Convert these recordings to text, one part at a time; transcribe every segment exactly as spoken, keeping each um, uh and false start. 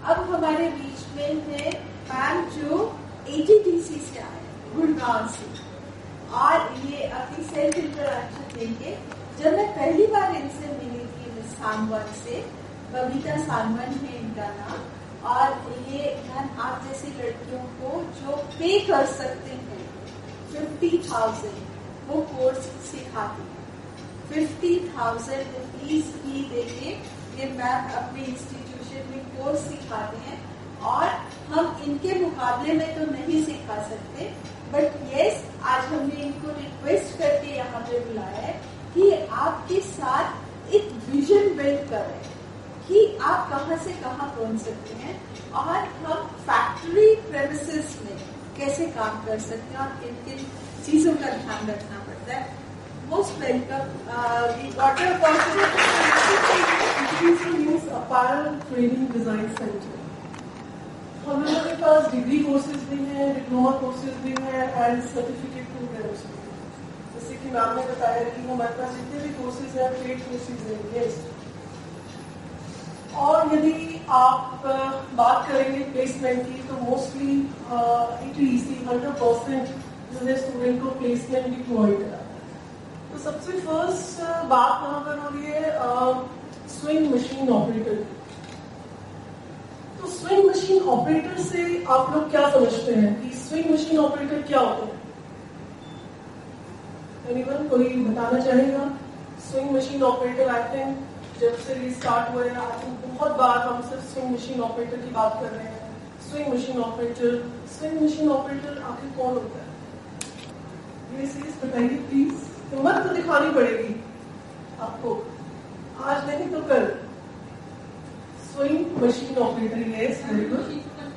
अब हमारे बीच में है मैम जो एटीटीसी से आए गुड़गांव से, और ये अपनी सेल्फ इंट्रोडक्शन देंगे। जब मैं पहली बार इनसे मिली थी मिस सांगवान से, बबीता सांगवान है इनका नाम, और ये मैम आप जैसी लड़कियों को जो पे कर सकते हैं फिफ्टी थाउजेंड वो कोर्स सिखाती है। फिफ्टी थाउजेंड फीस फी देके ये मैम अपने इंस्टीट्यूशन में कोर्स सिखाते हैं, और हम इनके मुकाबले में तो नहीं सिखा सकते, बट यस आज हमने इनको रिक्वेस्ट करके यहाँ पे बुलाया है कि आपके साथ एक विजन बिल्ड करें कि आप कहाँ से कहाँ पहुँच सकते हैं, और हम फैक्ट्री प्रेमिसेस में कैसे काम कर सकते हैं और किन किन चीजों का ध्यान रखना पड़ता है। Most welcome water apparel training design centre. हम लोगों के पास डिग्री कोर्सेज भी हैं, डिप्लोमा कोर्सेज भी हैं एंड सर्टिफिकेट प्रोग्राम्स भी हैं। जैसे कि मैम ने बताया कि हमारे पास जितने भी कोर्सेज हैं ट्रेड कोर्सेज हैं, यस। और यदि आप बात करेंगे प्लेसमेंट की तो मोस्टली ईटीसी हंड्रेड परसेंट जो है स्टूडेंट को प्लेसमेंट भी प्रोवाइड कराता है। तो सबसे फर्स्ट बात वहां पर हो रही है स्विंग मशीन ऑपरेटर। तो स्विंग मशीन ऑपरेटर से आप लोग क्या समझते हैं कि स्विंग मशीन ऑपरेटर क्या होता है? एनीवन कोई बताना चाहेगा? Swing machine operator I think जब से ये स्टार्ट हुआ है आई थिंक बहुत बार हम सिर्फ स्विंग मशीन ऑपरेटर की बात कर रहे हैं। Swing machine operator swing machine operator आखिर कौन होता है? ये चीज बताइए प्लीज। हिम्मत तो दिखानी पड़ेगी आपको, आज नहीं तो कल। Swing machine operator, yes very good,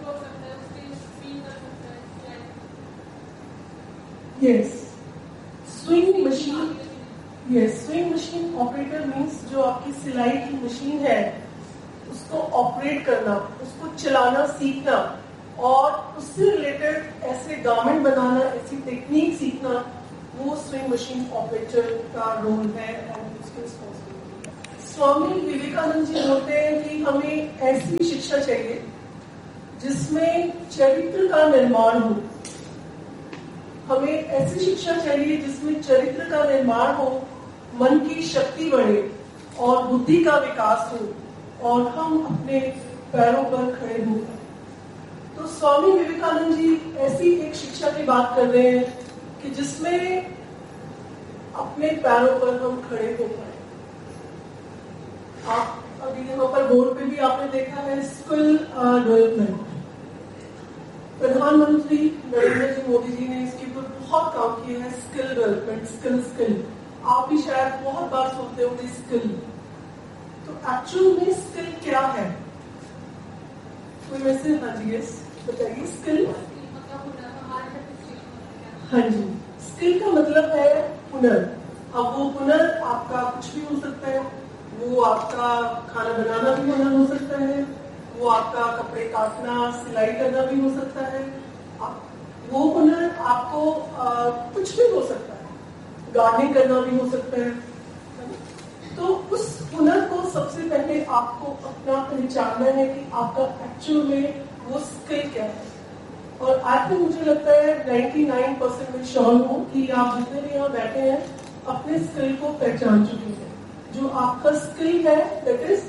yes swing machine, yes swing machine operator means जो आपकी सिलाई की मशीन है उसको ऑपरेट करना, उसको चलाना सीखना, और उससे रिलेटेड ऐसे गारमेंट बनाना, ऐसी टेक्निक सीखना, वो स्विंग मशीन ऑपरेटर का रोल है एंड उसकी रिस्पॉन्सिबिलिटी है। स्वामी विवेकानंद जी बोलते हैं कि हमें ऐसी शिक्षा चाहिए जिसमें चरित्र का निर्माण हो। हमें ऐसी शिक्षा चाहिए जिसमें चरित्र का निर्माण हो, मन की शक्ति बढ़े और बुद्धि का विकास हो, और हम अपने पैरों पर खड़े हो। तो स्वामी विवेकानंद जी ऐसी एक शिक्षा की बात कर रहे हैं कि जिसमें अपने पैरों पर हम खड़े हो पाए। आप अभी यहाँ पर बोर्ड पे भी आपने देखा है स्किल डेवलपमेंट। प्रधानमंत्री नरेंद्र जी मोदी जी ने इसके ऊपर बहुत काम किया है। स्किल डेवलपमेंट, स्किल स्किल आप भी शायद बहुत बार सुनते होंगे स्किल। तो एक्चुअल में स्किल क्या है? कोई वैसे, हाँ जी यस बताइए। स्किल, हाँ जी, स्किल का मतलब है हुनर। अब वो हुनर आपका कुछ भी हो सकता है, वो आपका खाना बनाना भी हुनर हो सकता है, वो आपका कपड़े काटना, सिलाई करना भी हो सकता है, वो हुनर आपको आ, कुछ भी हो सकता है, गार्डनिंग करना भी हो सकता है। तो उस हुनर को सबसे पहले आपको अपना पहचानना है कि आपका एक्चुअल में वो स्किल क्या है। और आज भी मुझे लगता है निन्यानवे परसेंट में श्योर हूं कि आप जितने भी यहाँ बैठे हैं अपने स्किल को पहचान चुके हैं। जो आपका स्किल है that is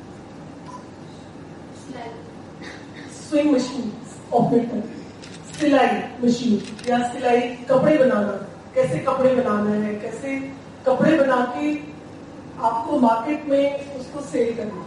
swing machine operator, सिलाई मशीन या सिलाई, कपड़े बनाना, कैसे कपड़े बनाना है, कैसे कपड़े बना के आपको मार्केट में उसको सेल करना है।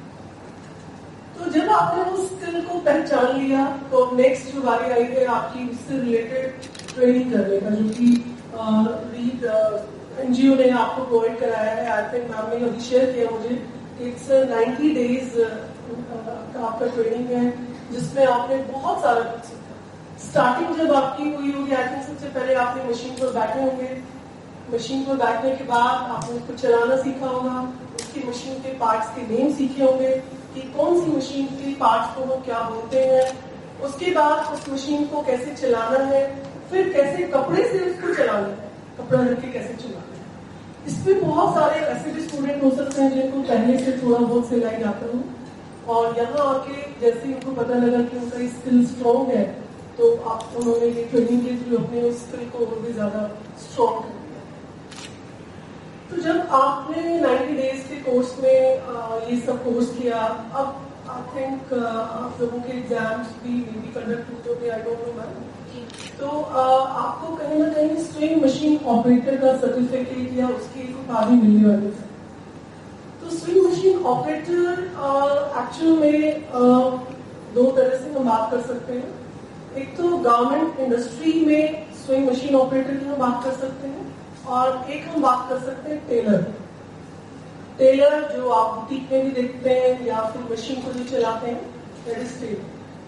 तो जब आपने उस स्किल को पहचान लिया तो नेक्स्ट जो बारी आई है आपकी उससे रिलेटेड ट्रेनिंग करने का, जो कि रीड एनजीओ ने आपको प्रोवाइड कराया है। आई थिंक मैम ने अभी शेयर किया मुझे कि इट्स नाइन्टी डेज का आपका ट्रेनिंग है जिसमें आपने बहुत सारा कुछ सीखा। स्टार्टिंग जब आपकी हुई होगी आई थिंक सबसे पहले आपने मशीन पर बैठे होंगे। मशीन पर बैठने के बाद आपने उसको चलाना सीखा होगा, उसकी मशीन के पार्ट्स के नेम सीखे होंगे कि कौन सी मशीन के पार्ट्स को हम क्या बोलते हैं। उसके बाद उस मशीन को कैसे चलाना है, फिर कैसे कपड़े से उसको चलाना है, कपड़ा रख कैसे चलाना है। इसमें बहुत सारे ऐसे भी स्टूडेंट हो सकते हैं जिनको पहले से थोड़ा बहुत सिलाई आता हो और यहाँ आके जैसे ही उनको पता लगा कि उनका स्किल स्ट्रॉन्ग है, तो आप उन्होंने ये ट्रेनिंग के थ्रू अपने उस स्किल को और भी ज्यादा स्ट्रॉन्ग कर दिया। तो जब आपने नाइन्टी डेज के कोर्स में आ, ये सब कोर्स किया, अब आई थिंक आप लोगों के एग्जाम्स भी मे बी कंडक्ट होते आई डोंट नो मैम, तो uh, आपको कहीं ना कहीं स्विंग मशीन ऑपरेटर का सर्टिफिकेट या उसकी एक उपाधि मिलने वाली है। तो स्विंग मशीन ऑपरेटर एक्चुअल में uh, दो तरह से हम बात कर सकते हैं। एक तो गारमेंट इंडस्ट्री में स्विंग मशीन ऑपरेटर की हम बात कर सकते हैं, और एक हम बात कर सकते हैं टेलर टेलर जो आप बुटीक में भी देखते हैं या फिर मशीन को जो चलाते हैं, दैट इज टेलर।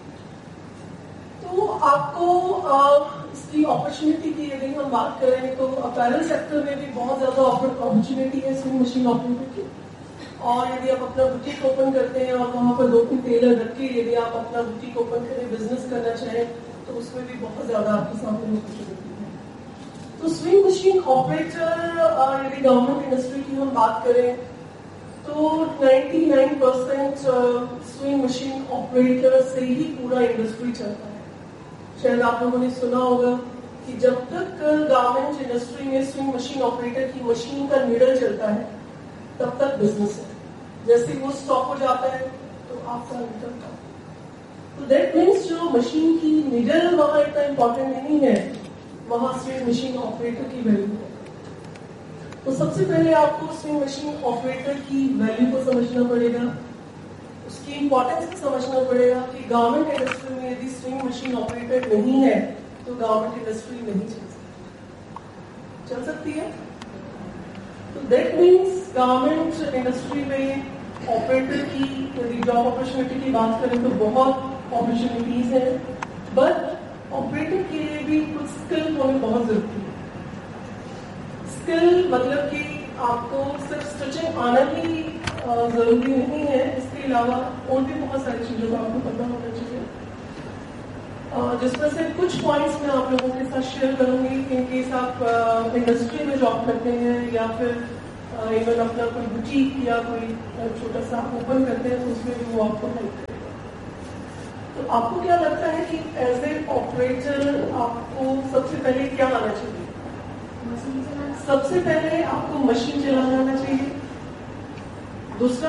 तो आपको आ, इसकी अपॉर्चुनिटी की यदि हम बात करें तो अपैरल सेक्टर में भी बहुत ज्यादा अपॉर्चुनिटी है स्विंग मशीन ऑपरेटर की। और यदि आप अपना बुटीक ओपन करते हैं और वहां पर दो तीन टेलर रख के यदि आप अपना बुटीक ओपन करें, बिजनेस करना चाहें, तो उसमें भी बहुत ज्यादा आपके सामने अपॉर्चुनिटी है। तो स्विंग मशीन ऑपरेटर यदि गवर्नमेंट इंडस्ट्री की हम बात करें तो निन्यानवे परसेंट स्विंग मशीन ऑपरेटर से ही पूरा इंडस्ट्री चलता है। शायद आप लोगों ने सुना होगा कि जब तक गारमेंट इंडस्ट्री में स्विंग मशीन ऑपरेटर की मशीन का नीडल चलता है तब तक बिजनेस है। जैसे वो स्टॉप हो जाता है तो आपका इनकम कम। तो दैट मीन्स जो मशीन की नीडल वहां इतना इंपॉर्टेंट नहीं है, वहां स्विंग मशीन ऑपरेटर की वैल्यू है। तो सबसे पहले आपको स्विंग मशीन ऑपरेटर की वैल्यू को समझना पड़ेगा, उसकी इंपॉर्टेंस को समझना पड़ेगा कि गवर्नमेंट इंडस्ट्री में यदि स्विंग मशीन ऑपरेटर नहीं है तो गवर्नमेंट इंडस्ट्री नहीं चल सकती चल सकती है तो दैट मीन्स गवर्नमेंट इंडस्ट्री में ऑपरेटर की यदि जॉब अपॉर्चुनिटी की बात करें तो बहुत अपॉर्चुनिटीज है, बट ऑपरेटर के लिए भी कुछ स्किल होने बहुत जरूरी है। स्किल मतलब कि आपको सिर्फ स्टिचिंग आना ही जरूरी नहीं है, इसके अलावा और भी बहुत सारी चीजों का आपको पता होना चाहिए, जिसमें से कुछ पॉइंट्स मैं आप लोगों के साथ शेयर करूंगी इन केस आप इंडस्ट्री में जॉब करते हैं या फिर इवन अपना कोई बुटीक या कोई छोटा सा ओपन करते हैं तो उसमें भी वो आपको हेल्प करेगा। तो आपको क्या लगता है कि एज ए ऑपरेटर आपको सबसे पहले क्या आना चाहिए? सबसे पहले आपको मशीन चलाना आना चाहिए। दूसरा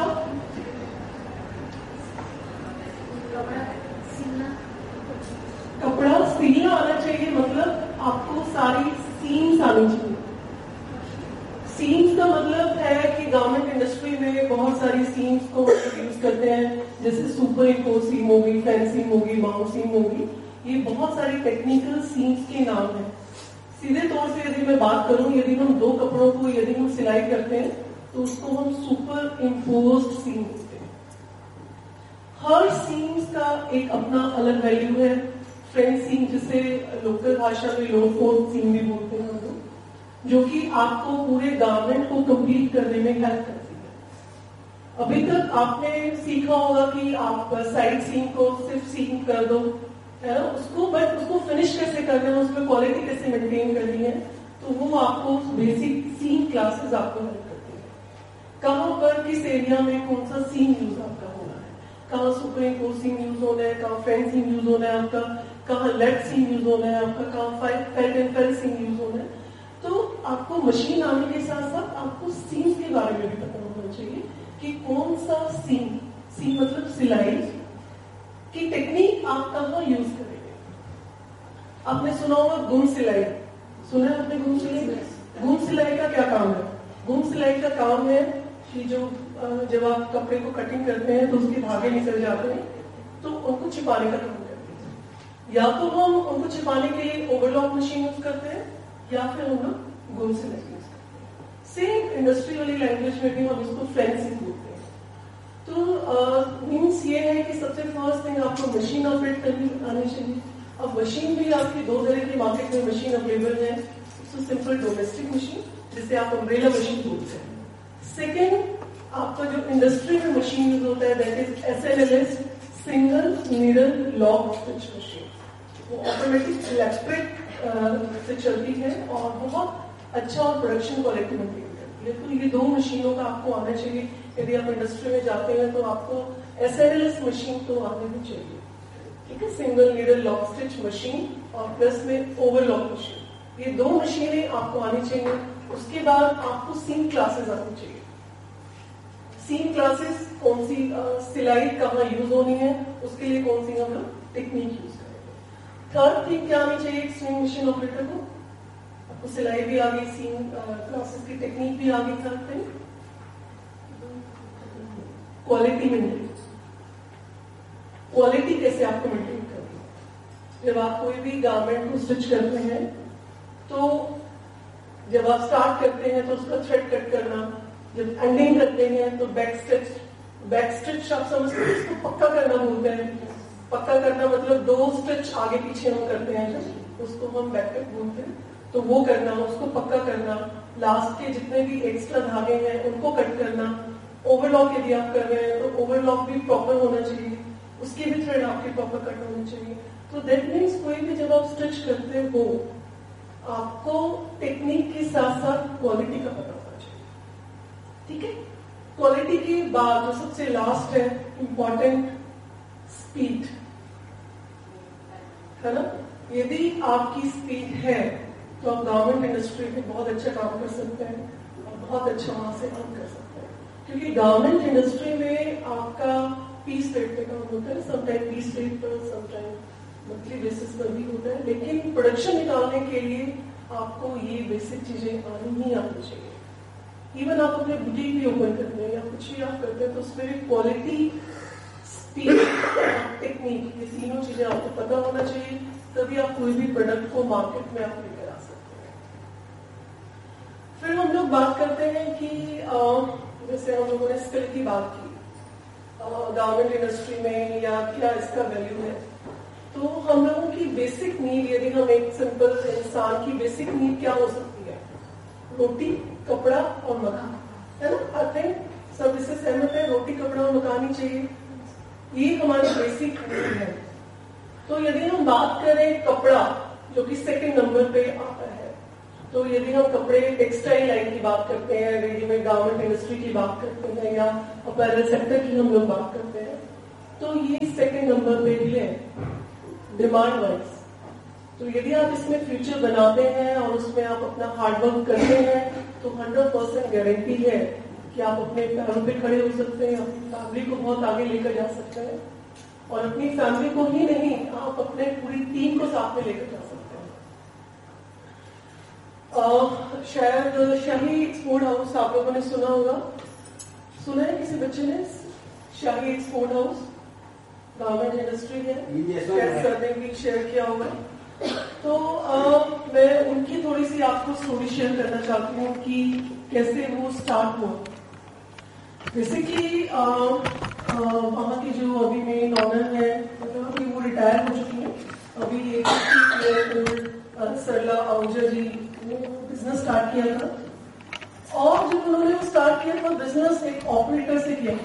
कपड़ा सिलना आना चाहिए, मतलब आपको सारी सीम्स आनी चाहिए। सीम्स का मतलब है कि गवर्नमेंट इंडस्ट्री में बहुत सारी सीम्स को यूज करते हैं, जैसे सुपर इम्पोज सीम होगी, फैन सीम होगी, माउंट सीम होगी। ये बहुत सारी टेक्निकल सीम्स के नाम है। सीधे तौर से यदि मैं बात करूं, यदि हम दो कपड़ों को यदि हम सिलाई करते हैं तो उसको हम सुपर इम्पोज्ड सीम बोलते हैं। हर सीम्स का एक अपना अलग वैल्यू है। फ्रेंच सीम जिसे लोकल भाषा में लो फोर्थ सीम भी बोलते हैं हम लोग, जो कि आपको पूरे गारमेंट को कंप्लीट करने में हेल्प करती है। अभी तक आपने सीखा होगा कि आप साइड सीम को सिर्फ सीम कर दो, है ना, उसको बट उसको फिनिश कैसे करना है, उसमें क्वालिटी कैसे मेंटेन करनी है, तो वो आपको बेसिक सीम क्लासेस आपको हेल्प करती है। कहाँ पर किस एरिया में कौन सा सीम यूज आपका होना है, कहाँ सुपर इम्पोज सीम यूज होना है, कहाँ फैन सीम यूज होना है आपका, कहाँ लेड सीम यूज होना है आपका, कहाँ felt and fail seam use होना है। तो आपको मशीन आने के साथ साथ आपको सीम के बारे में भी पता होना चाहिए कि कौन सा सीम, सीम मतलब सिलाई की टेक्निक आप कहाँ यूज करेंगे। आपने सुना होगा गुम सिलाई, सुना है आपने गुम सिलाई? गुम सिलाई का क्या काम है? गुम सिलाई का काम है कि जो जब आप कपड़े को कटिंग करते हैं तो उसके धागे निकल जाते हैं, तो उनको छिपाने का काम करते हैं। या तो हम उनको छिपाने के लिए ओवरलॉक मशीन यूज करते हैं या फिर हम लोग गुम सिलाई यूज करते हैं। सेम इंडस्ट्री वाली लैंग्वेज में भी हम इसको फेंसिंग बोलते हैं। तो मीन्स ये है कि सबसे फर्स्ट थिंग आपको मशीन ऑपरेट करनी आनी चाहिए। अब मशीन भी आपकी दो तरह की मार्केट में मशीन अवेलेबल है। तो सिंपल डोमेस्टिक मशीन जिसे आप अम्ब्रेला मशीन बोलते हैं। सेकेंड, आपका जो इंडस्ट्री में मशीन यूज होता है that is S L L S, single needle lock stitch machine. वो ऑटोमेटिक इलेक्ट्रिक से चलती है और बहुत अच्छा और प्रोडक्शन क्वालिटी मेंटेन करती है। तो ये दो मशीनों का आपको आना चाहिए। यदि आप इंडस्ट्री में जाते हैं तो आपको एसएनएलएस मशीन तो आने भी चाहिए, ठीक है, single needle lock stitch machine और प्लस में ओवरलॉक मशीन, ये दो मशीनें आपको आनी चाहिए। उसके बाद आपको सीम क्लासेस आनी चाहिए। सीम क्लासेस कौन सी, सिलाई कहाँ यूज होनी है, उसके लिए कौन सी हम लोग टेक्निक यूज करेंगे। थर्ड थिंग क्या आनी चाहिए एक स्विंग मशीन ऑपरेटर को, आपको सिलाई भी आ गई, सीम क्लासेस की टेक्निक भी आ गई। Third thing quality maintain, quality कैसे आपको मेंटेन करनी है। जब आप कोई भी गारमेंट को स्टिच करते हैं तो जब आप स्टार्ट करते हैं तो उसका थ्रेड कट करना, जब एंडिंग करते हैं तो बैक स्टिच, बैक स्टिच आप समझते हैं, इसको पक्का करना बोलते हैं। पक्का करना मतलब दो स्टिच आगे पीछे हम करते हैं जब, उसको हम बैक कट बोलते हैं, तो वो करना, उसको पक्का करना। लास्ट के जितने भी एक्स्ट्रा धागे हैं उनको कट करना। ओवरलॉक यदि आप कर रहे हैं तो ओवरलॉक भी प्रॉपर होना चाहिए, उसके भी थ्रेड आपके प्रॉपर कट होने चाहिए। तो दैट मीन्स कोई भी जब आप स्टिच करते हो आपको टेक्निक के साथ साथ क्वालिटी का पता होना चाहिए, ठीक है। क्वालिटी के बाद जो सबसे लास्ट है इंपॉर्टेंट, स्पीड, है ना। यदि आपकी स्पीड है तो आप गारमेंट इंडस्ट्री में बहुत अच्छा काम कर सकते हैं और बहुत अच्छा वहां से काम कर सकते हैं, क्योंकि गारमेंट इंडस्ट्री में आपका पीस रेट पे काम होता है, समटाइम पीस रेट पर, समटाइम मंथली बेसिस पर भी होता है, लेकिन प्रोडक्शन निकालने के लिए आपको ये बेसिक चीजें आनी ही आनी चाहिए। इवन आप अपने बुटीक भी ओपन करते हैं या कुछ भी आप करते हैं तो उसमें भी क्वालिटी, स्पीड, टेक्निक, ये तीनों चीजें आपको पता होना चाहिए, तभी आप कोई भी प्रोडक्ट को मार्केट में आप लेकर आ सकते हैं। फिर हम लोग बात करते हैं कि जैसे हम लोगों ने स्किल की बात की गारमेंट इंडस्ट्री में, या क्या इसका वैल्यू है, तो हम लोगों की बेसिक नीड, यदि हम एक सिंपल इंसान की बेसिक नीड क्या हो सकती है, रोटी, कपड़ा और मकान, है ना। आई थिंक सब इससे सहमत है, रोटी, कपड़ा और मकान ही चाहिए, ये हमारी बेसिक नीड है। तो यदि हम बात करें कपड़ा, जो कि सेकंड नंबर पे आता है, तो यदि हम कपड़े टेक्सटाइल लाइन की बात करते हैं, रेडीमेड गारमेंट इंडस्ट्री की बात करते हैं, या अपैरल सेक्टर की हम लोग बात करते हैं, तो ये सेकंड नंबर पे भी है डिमांड वाइज। तो यदि आप इसमें फ्यूचर बनाते हैं और उसमें आप अपना हार्डवर्क करते हैं तो हंड्रेड परसेंट गारंटी है कि आप अपने पैरों पे खड़े हो सकते हैं, अपनी फैमिली को बहुत आगे लेकर जा सकते हैं, और अपनी फैमिली को ही नहीं, आप अपने पूरी टीम को साथ में लेकर जा सकते हैं। आ, शायद शाही एक्सपोर्ट हाउस आप लोगों ने सुना होगा, सुना है किसी बच्चे ने? शाही एक्सपोर्ट हाउस गारमेंट इंडस्ट्री है, भी शेयर किया होगा। तो आ, मैं उनकी थोड़ी सी आपको स्टोरी शेयर करना चाहती हूँ कि कैसे वो स्टार्ट हुआ। बेसिकली वहाँ की जो अभी मेन ऑनर है, मतलब अभी वो रिटायर हो चुकी है, अभी एक सरला आहूजा जी ने बिजनेस स्टार्ट किया था, और जब उन्होंने स्टार्ट किया था बिजनेस एक ऑपरेटर से किया,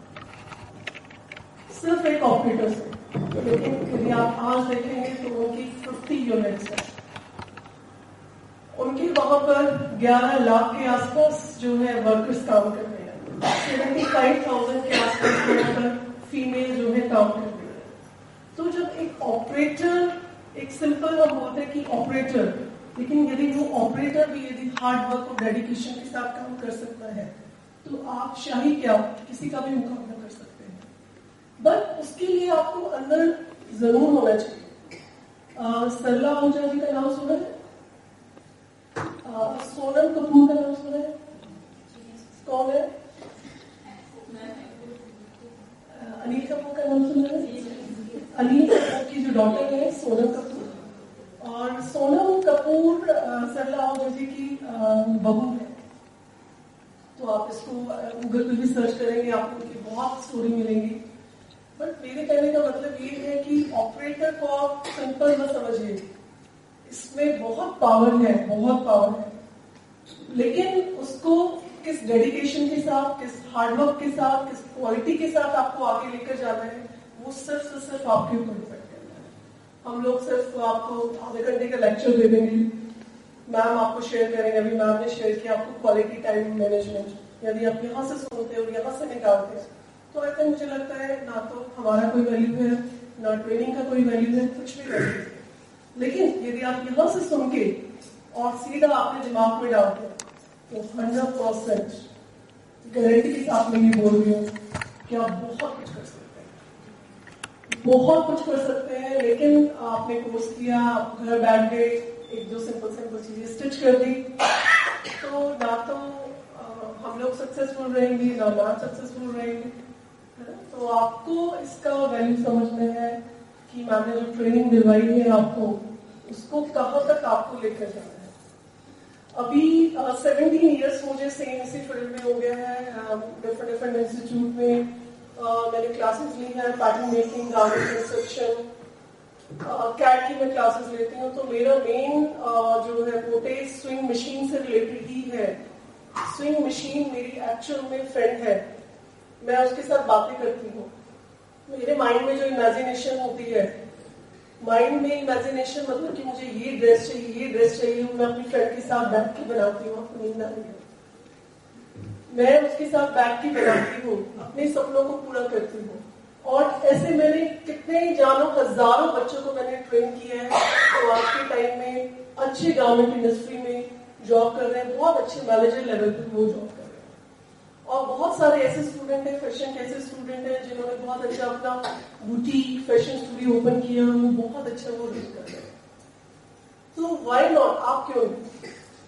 सिर्फ एक ऑपरेटर से। लेकिन यदि आप आज देखेंगे तो उनकी फिफ्टी यूनिट्स है, उनके वहां पर ग्यारह लाख के आसपास जो है वर्कर्स काम कर रहे हैं, सेवेंटी फाइव थाउजेंड के आसपास वहां पर फीमेल जो है काम कर रही है। तो जब एक ऑपरेटर, एक सिंपल हम बोलते हैं कि ऑपरेटर, लेकिन यदि वो ऑपरेटर भी यदि हार्ड वर्क और डेडिकेशन के साथ काम कर सकता है तो आप शाही क्या किसी का भी मुकाबला कर सकते हैं। बट उसके लिए आपको अंदर जरूर होना चाहिए। सरला आहूजा जी का नाम सुना है? आ, सोनम कपूर का नाम सुना है? कौन है? अनिल कपूर का नाम सुना है? अनिल कपूर की जो डॉटर है सोनम कपूर, और सोनम कपूर सरला आहूजा जी की बहू है। तो आप इसको गूगल पे भी सर्च करेंगे, आपको उनकी बहुत स्टोरी मिलेंगी। बट मेरे कहने का मतलब ये है कि ऑपरेटर को आप सिंपल न समझिए, इसमें बहुत पावर है, बहुत पावर है, लेकिन उसको किस डेडिकेशन के साथ, किस हार्डवर्क के साथ, किस क्वालिटी के साथ आपको आगे लेकर जाना है, वो सिर्फ से सिर्फ आपके ऊपर डिपेंड करता है। हम लोग सिर्फ आपको आधे घंटे का लेक्चर दे देंगे, मैम आपको शेयर करेंगे, अभी मैम ने शेयर किया आपको क्वालिटी टाइम मैनेजमेंट, यदि आप यहाँ से सुनते हो यहाँ से निकालते हैं तो ऐसे मुझे लगता है ना तो हमारा कोई वैल्यू है, ना ट्रेनिंग का कोई वैल्यू है, कुछ भी वैल्यू है। लेकिन यदि आप यहाँ से सुन के और सीधा आपने दिमाग में डाल दिया तो हंड्रेड परसेंट गारंटी के साथ मैं ये बोल रही हूँ कि आप बहुत कुछ कर सकते हैं, बहुत कुछ कर सकते हैं। लेकिन आपने कोर्स किया, आप घर बैठ गए, एक दो सिंपल सिंपल चीजें स्टिच कर दी, तो ना तो आ, हम लोग सक्सेसफुल रहेंगे, ना आप सक्सेसफुल रहेंगे, है ना। तो आपको इसका वैल्यू समझना है कि मैंने जो ट्रेनिंग दिलवाई है आपको, उसको कहाँ तक आपको लेकर जाना है। अभी सेवनटीन इयर्स मुझे सेम इसी फील्ड में हो गया है, डिफरेंट डिफरेंट इंस्टीट्यूट में uh, मैंने क्लासेस ली हैं, pattern making, garment construction, cat की मैं क्लासेस लेती हूँ। तो मेरा मेन uh, जो है पोटे स्विंग मशीन से रिलेटेड ही है। स्विंग मशीन मेरी एक्चुअल में फ्रेंड है, मैं उसके साथ बातें करती हूँ। मेरे माइंड में जो इमेजिनेशन होती है, माइंड में इमेजिनेशन मतलब कि मुझे ये ड्रेस चाहिए, ये ड्रेस चाहिए, मैं अपनी फ्रेंड के साथ बैठ के बनाती हूँ। आपको नींद आ रही है, मैं उसके साथ बैठ के बनाती हूँ, अपने सपनों को पूरा करती हूँ। और ऐसे मैंने कितने जानो हजारों बच्चों को मैंने ट्रेन किया है, तो आज के टाइम में अच्छे गारमेंट इंडस्ट्री में जॉब कर रहे हैं, बहुत अच्छे मैनेजर लेवल पर वो जॉब कर रहे हैं। और बहुत सारे ऐसे स्टूडेंट हैं, फैशन के ऐसे स्टूडेंट हैं जिन्होंने बहुत अच्छा अपना बुटीक फैशन स्टूडियो ओपन किया, वो बहुत अच्छा वो रन कर रहे हैं। तो व्हाई नॉट, आप क्यों नहीं।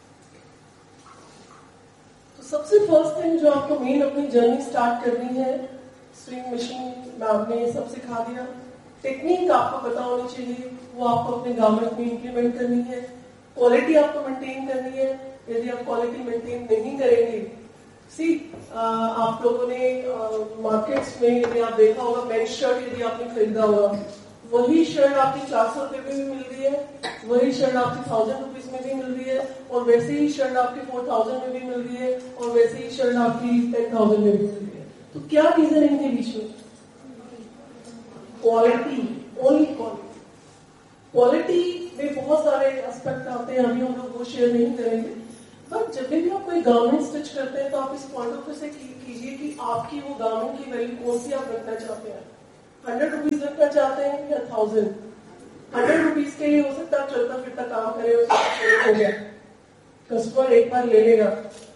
तो सबसे फर्स्ट थिंग जो आपको मेन अपनी जर्नी स्टार्ट करनी है, स्विंग मशीन में आपने सब सिखा दिया, टेक्निक आपको पता होनी चाहिए, वो आपको अपने गारमेंट में इंप्लीमेंट करनी है, क्वालिटी आपको मेंटेन करनी है। यदि आप क्वालिटी मेंटेन नहीं करेंगे, सी आप लोगों ने मार्केट्स में यदि आप देखा होगा, मेन शर्ट यदि आपने खरीदा होगा, वही शर्ट आपकी चार सौ रुपए में भी मिल रही है, वही शर्ट आपकी थाउजेंड रुपीज में भी मिल रही है, और वैसे ही शर्ट आपकी फोर थाउजेंड में भी मिल रही है, और वैसे ही शर्ट आपकी टेन थाउजेंड में भी मिल रही है। तो क्या रीजन है इनके बीच में? Quality, only quality. क्वालिटी में बहुत सारे एस्पेक्ट आते हैं, अभी हम लोग वो शेयर नहीं करेंगे। बट जब भी आप कोई गारमेंट स्टिच करते हैं तो आप इस पॉइंट ऑफ व्यू से कीजिए कि आपकी वो गारमेंट की वैल्यू कौन सी आप रखना चाहते हैं। हंड्रेड रुपीज रखना चाहते हैं या थाउजेंड? हंड्रेड रुपीज के लिए हो सकता है चलता फिरता काम करे, हो गया, कस्टमर एक बार ले लेगा,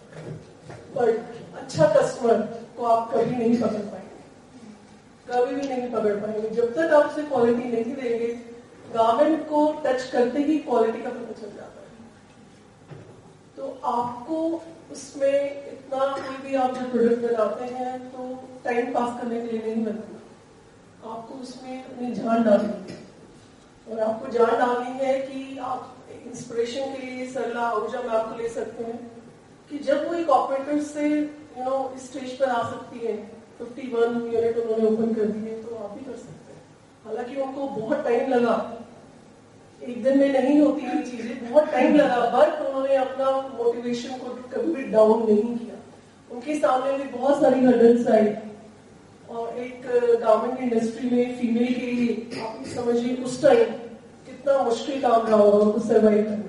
बट अच्छा कस्टमर को आप कभी नहीं पकड़ पाएंगे, कभी भी नहीं पकड़ पाएंगे जब तक आप उसे क्वालिटी नहीं देंगे। गारमेंट को टच करते ही क्वालिटी का पता चल जाता है। तो आपको उसमें इतना कोई भी आप जो प्रोडक्ट बनाते हैं तो टाइम पास करने के लिए नहीं बनाना, आपको उसमें अपनी जान डालनी है। और आपको जान डालनी है कि आप इंस्पिरेशन के लिए सरला ऊर्जा में आपको ले सकते हैं कि जब वो एक ऑपरेटर से यू नो इस स्टेज पर आ सकती है, फिफ्टी वन यूनिट उन्होंने ओपन कर दिए, तो आप भी कर सकते हैं। हालांकि उनको बहुत टाइम लगा, एक दिन में नहीं होती ये चीजें, बहुत टाइम लगा, बट उन्होंने अपना मोटिवेशन को कभी भी डाउन नहीं किया। उनके सामने भी बहुत सारी हर्डल्स आई, और एक गारमेंट इंडस्ट्री में फीमेल के लिए आप समझिए उस टाइम कितना मुश्किल काम रहा होगा उनको सर्वाइव करना।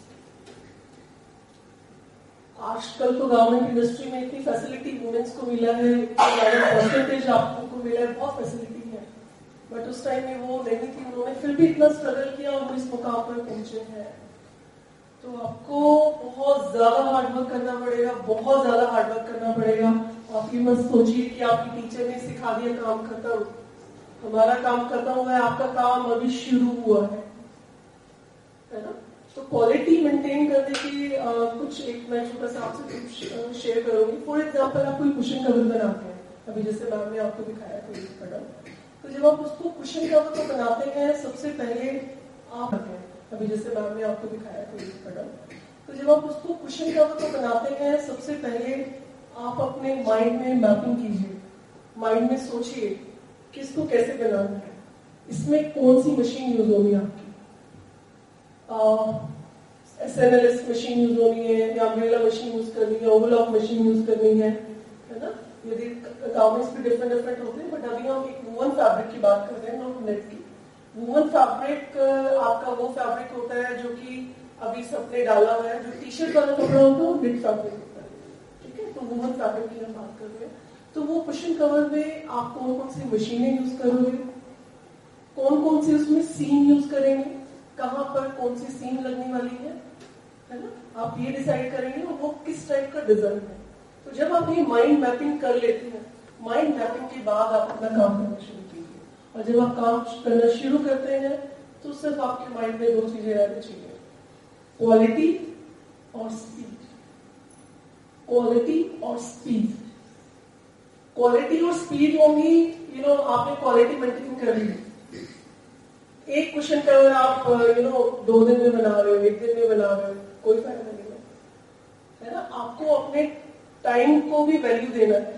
आजकल तो गारमेंट इंडस्ट्री में इतनी फैसिलिटी वुमेन्स को मिला है, परसेंटेज आपको मिला है, बहुत फैसिलिटी है, बट उस टाइम में वो नहीं थी। उन्होंने फिर भी इतना स्ट्रगल किया और वो इस मुकाम पर पहुंचे हैं। तो आपको बहुत ज्यादा हार्डवर्क करना पड़ेगा, बहुत ज्यादा हार्डवर्क करना पड़ेगा। आप ये मत सोचिए कि आपकी टीचर ने सिखा दिया काम खत्म, हमारा काम खत्म हुआ है, आपका काम अभी शुरू हुआ है, है ना। तो क्वालिटी मेंटेन करने की आ, कुछ एक मैं छोटा सा आपसे कुछ शेयर करूंगी। फॉर एग्जाम्पल, आप कोई कुशन कवर बनाते हैं, अभी जैसे मैम ने आपको दिखाया कोई प्रोडक्ट, तो जब आप उसको कुशन कवर को बनाते हैं, सबसे पहले आप अभी जैसे मैम ने आपको दिखाया कोई प्रोडक्ट, तो जब आप उसको कुशन कवर को बनाते हैं, सबसे पहले आप अपने माइंड में मैपिंग कीजिए, माइंड में सोचिए कि इसको कैसे बनाना है, इसमें कौन सी मशीन यूज होगी आपकी, S N L S machine use होनी है या अम्ब्रेला मशीन यूज करनी है, ओवरलॉक मशीन यूज करनी है, है ना। यदि गारमेंट्स भी डिफरेंट डिफरेंट होते हैं, बट अभी हम एक वूवन फैब्रिक की बात कर रहे हैं, नॉट नेट की। वूवन फैब्रिक आपका वो फैब्रिक होता है जो कि अभी सबने डाला हुआ है, जो टी शर्ट वाला कपड़ा होता है वो नेट फैब्रिक होता है, ठीक है। तो वूवन फैब्रिक की हम बात कर रहे हैं। तो वो कुशन कवर में आप कौन कौन सी मशीनें यूज करोगे, कौन कौन सी उसमें सीम यूज करेंगे, कहाँ पर कौन सी सीम लगने वाली है है ना, आप ये डिसाइड करेंगे और वो किस टाइप का डिजाइन है। तो जब आप ये माइंड मैपिंग कर लेते हैं, माइंड मैपिंग के बाद आप अपना काम करना शुरू कीजिए। और जब आप काम करना शुरू करते हैं तो सिर्फ आपके माइंड में दो चीजें रहनी चाहिए, क्वालिटी और स्पीड। क्वालिटी और स्पीड, क्वालिटी और स्पीड होंगी, यू नो आपने क्वालिटी मेंटेन कर ली। एक क्वेश्चन का अगर आप यू नो दो दिन में बना रहे हो, एक दिन में बना रहे हो, कोई फायदा नहीं है, है ना। आपको अपने टाइम को भी वैल्यू देना है।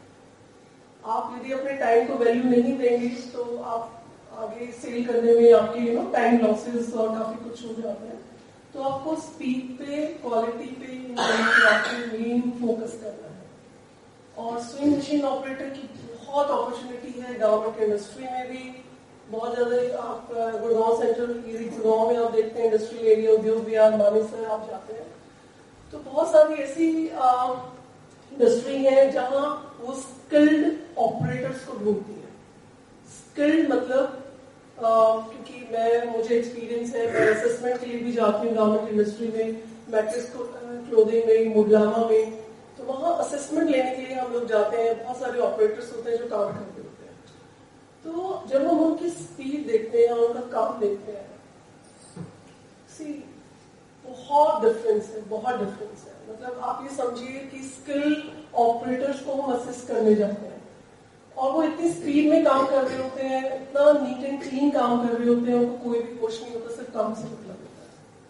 आप यदि अपने टाइम को वैल्यू नहीं देंगे तो आप आगे सेल करने में आपके यू नो टाइम लॉसेस और काफी कुछ हो जाते हैं। तो आपको स्पीड पे, क्वालिटी पे, आपको मेन फोकस करना है। और स्विंग मशीन ऑपरेटर की बहुत अपॉर्चुनिटी है गवर्नमेंट इंडस्ट्री में भी बहुत ज्यादा। आप गुड़गांव सेंट्रल गुड़गांव में आप देखते हैं इंडस्ट्रियल एरिया, उद्योग विहार, मानेसर आप जाते हैं तो बहुत सारी ऐसी इंडस्ट्री है जहां वो स्किल्ड ऑपरेटर्स को ढूंढती है। स्किल्ड मतलब Uh, क्योंकि मैं मुझे एक्सपीरियंस है, मैं असेसमेंट के लिए भी जाती हूँ गवर्नमेंट इंडस्ट्री में, मैट्रिक्स क्लोथिंग में, मुडलामा में, तो वहाँ असेसमेंट लेने के लिए हम लोग जाते हैं। बहुत सारे ऑपरेटर्स होते हैं जो काम करते होते हैं। तो जब हम उनकी स्पीड देखते हैं, उनका काम देखते हैं, सी बहुत डिफरेंस है, बहुत डिफरेंस है। मतलब आप ये समझिए कि स्किल ऑपरेटर्स को हम असिस्ट करने जाते हैं और वो इतनी स्पीड में काम कर रहे होते हैं, इतना नीट एंड क्लीन काम कर रहे होते हैं, उनको कोई भी कुछ नहीं होता, सिर्फ काम से मतलब होता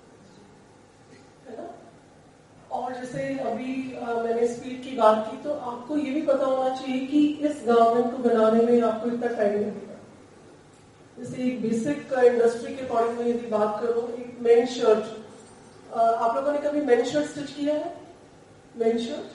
है, है ना। और जैसे अभी आ, मैंने स्पीड की बात की, तो आपको ये भी पता होना चाहिए कि इस गारमेंट को बनाने में आपको इतना टाइम लगेगा। जैसे एक बेसिक इंडस्ट्री के अकॉर्डिंग में यदि बात करूं, एक मेन शर्ट, आप लोगों ने कभी मेन शर्ट स्टिच किया है? मेन शर्ट,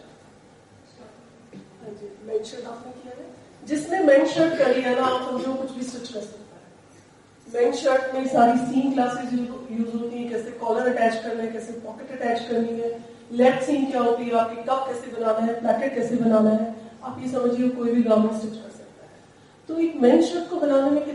हाँ जी, मेन शर्ट आपने किया है? जिसने मेन शर्ट कर लिया ना, आप समझो कुछ भी स्टिच कर सकता है। मेन शर्ट में सारी सीम क्लासेस यूज होती है, कैसे कॉलर अटैच करना है, कैसे पॉकेट अटैच करनी है, लेफ्ट सीम क्या होती है, आपकी कप कैसे बनाना है, पैकेट कैसे बनाना है, आप ये समझिए कोई भी गारमेंट स्टिच कर सकता है। तो एक मेन शर्ट को बनाने में